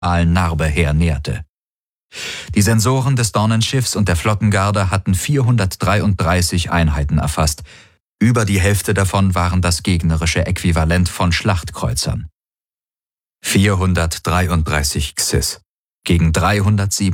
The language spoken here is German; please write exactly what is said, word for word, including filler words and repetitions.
Narbe-Heer näherte. Die Sensoren des Dornenschiffs und der Flottengarde hatten vierhundertdreiunddreißig Einheiten erfasst. Über die Hälfte davon waren das gegnerische Äquivalent von Schlachtkreuzern. vierhundertdreiunddreißig Xys gegen dreihundertsieben